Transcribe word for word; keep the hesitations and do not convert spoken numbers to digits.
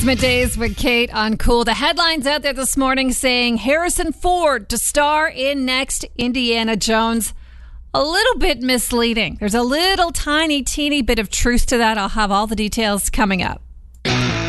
Middays with Kate on Cool. The headlines out there this morning saying Harrison Ford to star in next Indiana Jones. A little bit misleading. There's a little tiny, teeny bit of truth to that. I'll have all the details coming up.